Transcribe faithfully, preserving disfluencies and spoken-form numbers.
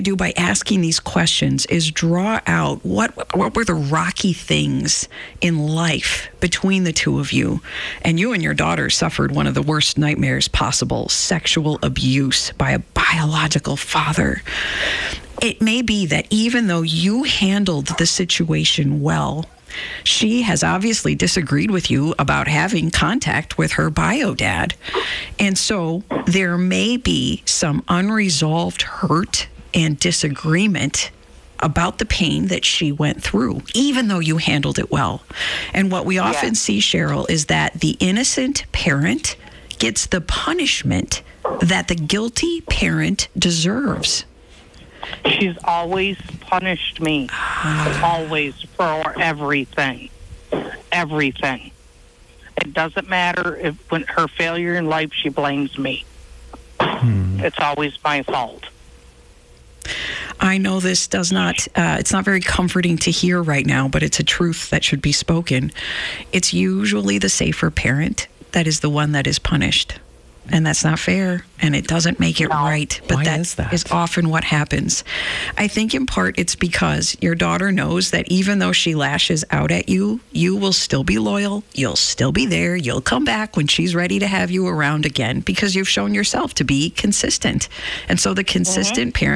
do by asking these questions is draw out what what were the rocky things in life between the two of you. And you and your daughter suffered one of the worst nightmares possible, sexual abuse by a biological father. It may be that even though you handled the situation well, she has obviously disagreed with you about having contact with her bio dad. And so there may be some unresolved hurt and disagreement about the pain that she went through, even though you handled it well. And what we often Yeah. see, Cheryl, is that the innocent parent gets the punishment that the guilty parent deserves. She's always punished me. Always, for everything. Everything. It doesn't matter if when her failure in life, she blames me. Hmm. It's always my fault. I know this does not, uh, it's not very comforting to hear right now, but it's a truth that should be spoken. It's usually the safer parent that is the one that is punished. And that's not fair, and it doesn't make it No. right. But Why that is that? is often what happens. I think in part it's because your daughter knows that even though she lashes out at you, you will still be loyal. You'll still be there. You'll come back when she's ready to have you around again because you've shown yourself to be consistent. And so the consistent parent